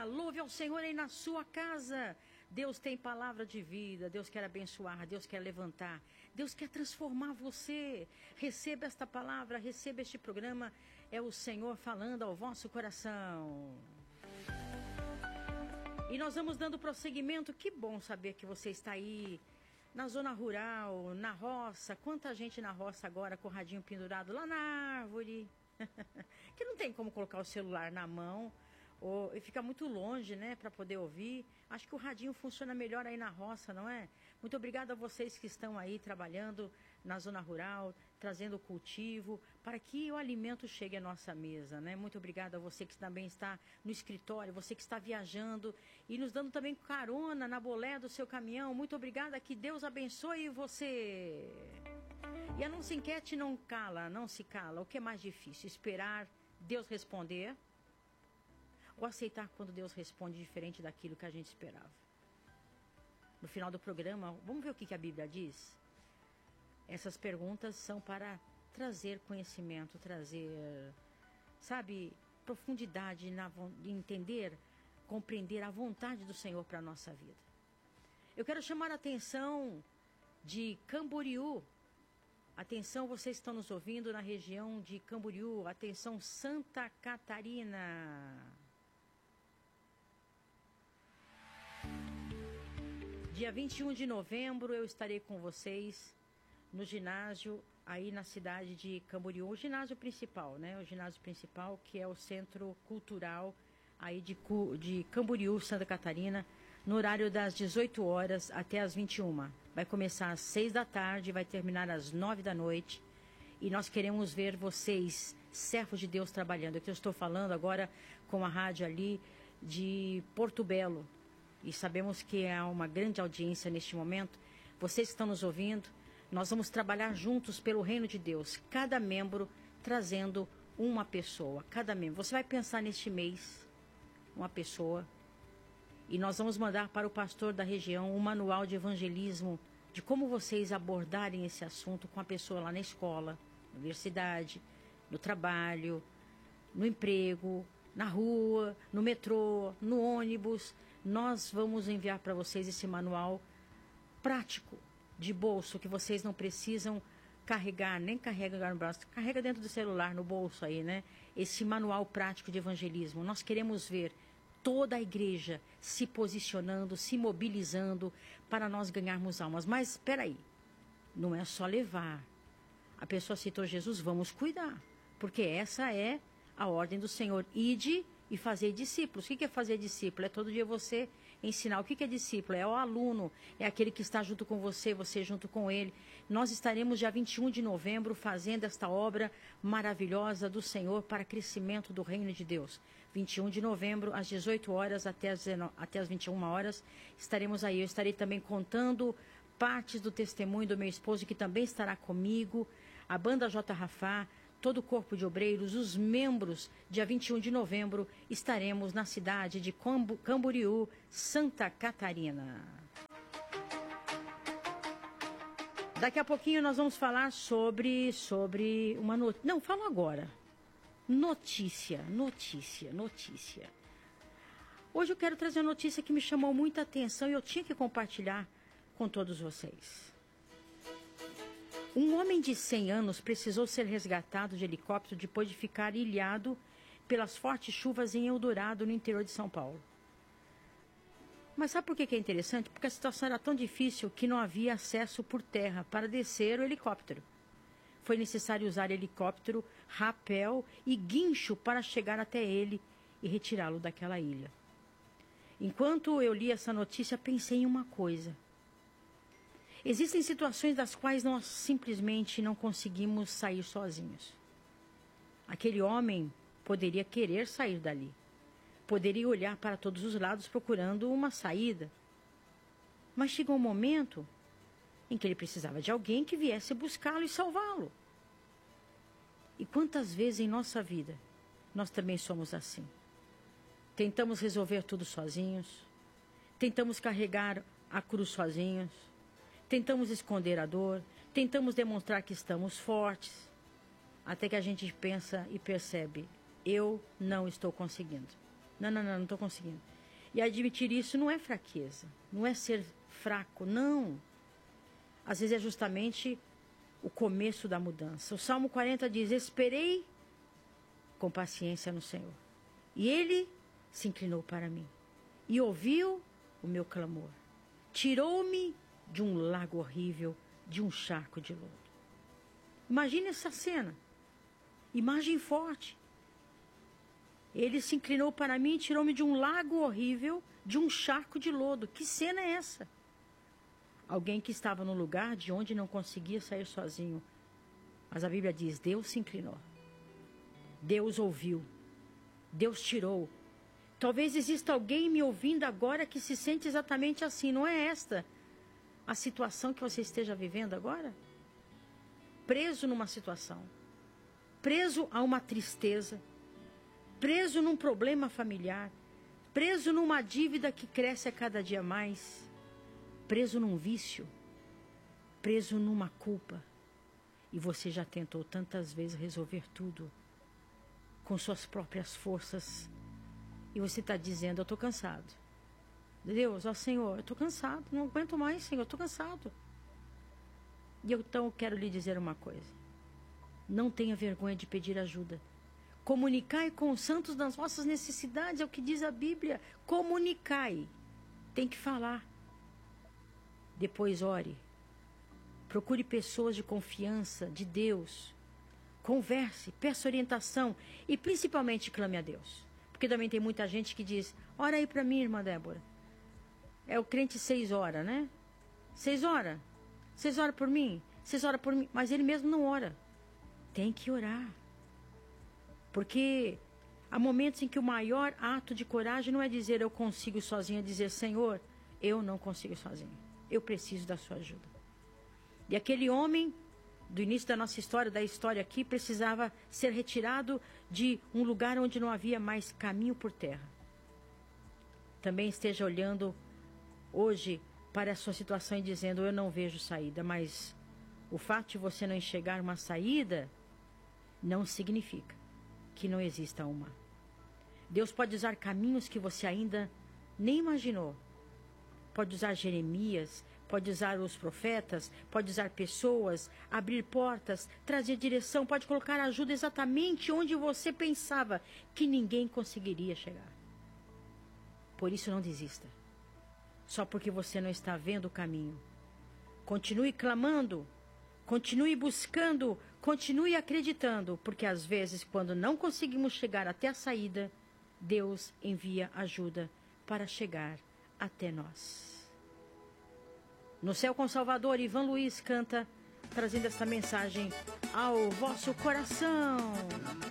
louve ao Senhor aí na sua casa. Deus tem palavra de vida, Deus quer abençoar, Deus quer levantar, Deus quer transformar você. Receba esta palavra, receba este programa, é o Senhor falando ao vosso coração. E nós vamos dando prosseguimento. Que bom saber que você está aí na zona rural, na roça. Quanta gente na roça agora com o radinho pendurado lá na árvore. Que não tem como colocar o celular na mão e fica muito longe, né, para poder ouvir. Acho que o radinho funciona melhor aí na roça, não é? Muito obrigada a vocês que estão aí trabalhando na zona rural, trazendo o cultivo, para que o alimento chegue à nossa mesa, né? Muito obrigada a você que também está no escritório, você que está viajando e nos dando também carona na boleia do seu caminhão. Muito obrigada, que Deus abençoe você. E a nossa enquete não cala, não se cala. O que é mais difícil? Esperar Deus responder ou aceitar quando Deus responde diferente daquilo que a gente esperava? No final do programa, vamos ver o que a Bíblia diz? Essas perguntas são para trazer conhecimento, trazer, sabe, profundidade, de entender, compreender a vontade do Senhor para a nossa vida. Eu quero chamar a atenção de Camboriú. Atenção, vocês estão nos ouvindo na região de Camboriú. Atenção, Santa Catarina. Dia 21 de novembro eu estarei com vocês no ginásio aí na cidade de Camboriú. O ginásio principal, né? O ginásio principal, que é o Centro Cultural aí de Camboriú, Santa Catarina, no horário das 18 horas até as 21. Vai começar às 6 da tarde e vai terminar às 9 da noite. E nós queremos ver vocês, servos de Deus, trabalhando. Eu estou falando agora com a rádio ali de Porto Belo. E sabemos que há uma grande audiência neste momento. Vocês que estão nos ouvindo, nós vamos trabalhar juntos pelo reino de Deus. Cada membro trazendo uma pessoa. Cada membro. Você vai pensar neste mês, uma pessoa. E nós vamos mandar para o pastor da região um manual de evangelismo, de como vocês abordarem esse assunto com a pessoa lá na escola, na universidade, no trabalho, no emprego, na rua, no metrô, no ônibus. Nós vamos enviar para vocês esse manual prático, de bolso, que vocês não precisam carregar, nem carregar no braço, carrega dentro do celular, no bolso aí, né? Esse manual prático de evangelismo. Nós queremos ver toda a igreja se posicionando, se mobilizando para nós ganharmos almas. Mas espera aí, não é só levar. A pessoa aceitou Jesus, vamos cuidar, porque essa é a ordem do Senhor. Ide e fazer discípulos. O que é fazer discípulo? É todo dia você ensinar. O que é discípulo? É o aluno, é aquele que está junto com você, você junto com ele. Nós estaremos dia 21 de novembro fazendo esta obra maravilhosa do Senhor para crescimento do reino de Deus. 21 de novembro, às 18 horas até as 21 horas, estaremos aí. Eu estarei também contando partes do testemunho do meu esposo, que também estará comigo, a banda J. Rafá, todo o corpo de obreiros, os membros. Dia 21 de novembro estaremos na cidade de Camboriú, Santa Catarina. Daqui a pouquinho nós vamos falar sobre uma notícia. Não, falo agora. Notícia. Hoje eu quero trazer uma notícia que me chamou muita atenção e eu tinha que compartilhar com todos vocês. Um homem de 100 anos precisou ser resgatado de helicóptero depois de ficar ilhado pelas fortes chuvas em Eldorado, no interior de São Paulo. Mas sabe por que é interessante? Porque a situação era tão difícil que não havia acesso por terra para descer o helicóptero. Foi necessário usar helicóptero, rapel e guincho para chegar até ele e retirá-lo daquela ilha. Enquanto eu li essa notícia, pensei em uma coisa. Existem situações das quais nós simplesmente não conseguimos sair sozinhos. Aquele homem poderia querer sair dali. Poderia olhar para todos os lados procurando uma saída. Mas chegou um momento em que ele precisava de alguém que viesse buscá-lo e salvá-lo. E quantas vezes em nossa vida nós também somos assim? Tentamos resolver tudo sozinhos. Tentamos carregar a cruz sozinhos. Tentamos esconder a dor, tentamos demonstrar que estamos fortes, até que a gente pensa e percebe, eu não estou conseguindo. Não estou conseguindo. E admitir isso não é fraqueza, não é ser fraco, não. Às vezes é justamente o começo da mudança. O Salmo 40 diz: esperei com paciência no Senhor, e Ele se inclinou para mim, e ouviu o meu clamor. Tirou-me de um lago horrível, de um charco de lodo. Imagine essa cena. Imagem forte. Ele se inclinou para mim e tirou-me de um lago horrível, de um charco de lodo. Que cena é essa? Alguém que estava no lugar de onde não conseguia sair sozinho. Mas a Bíblia diz: Deus se inclinou. Deus ouviu. Deus tirou. Talvez exista alguém me ouvindo agora que se sente exatamente assim. Não é esta a situação que você esteja vivendo agora? Preso numa situação. Preso a uma tristeza. Preso num problema familiar. Preso numa dívida que cresce a cada dia mais. Preso num vício. Preso numa culpa. E você já tentou tantas vezes resolver tudo com suas próprias forças. E você está dizendo: eu estou cansado. Deus, ó Senhor, eu estou cansado. Não aguento mais, Senhor, eu estou cansado. E então eu quero lhe dizer uma coisa. Não tenha vergonha de pedir ajuda. Comunicai com os santos das vossas necessidades, é o que diz a Bíblia. Comunicai. Tem que falar. Depois ore. Procure pessoas de confiança, de Deus. Converse, peça orientação e principalmente clame a Deus. Porque também tem muita gente que diz: ora aí para mim, irmã Débora. É o crente 6 horas, né? 6 horas. 6 horas por mim. 6 horas por mim. Mas ele mesmo não ora. Tem que orar. Porque há momentos em que o maior ato de coragem não é dizer eu consigo sozinho, é dizer: Senhor, eu não consigo sozinho. Eu preciso da sua ajuda. E aquele homem, do início da nossa história, da história aqui, precisava ser retirado de um lugar onde não havia mais caminho por terra. Também esteja olhando hoje para a sua situação e dizendo: eu não vejo saída. Mas o fato de você não enxergar uma saída não significa que não exista uma. Deus pode usar caminhos que você ainda nem imaginou. Pode usar Jeremias, pode usar os profetas, pode usar pessoas, abrir portas, trazer direção, pode colocar ajuda exatamente onde você pensava que ninguém conseguiria chegar. Por isso não desista. Só porque você não está vendo o caminho. Continue clamando, continue buscando, continue acreditando, porque às vezes, quando não conseguimos chegar até a saída, Deus envia ajuda para chegar até nós. No Céu com Salvador, Ivan Luiz canta, trazendo esta mensagem ao vosso coração.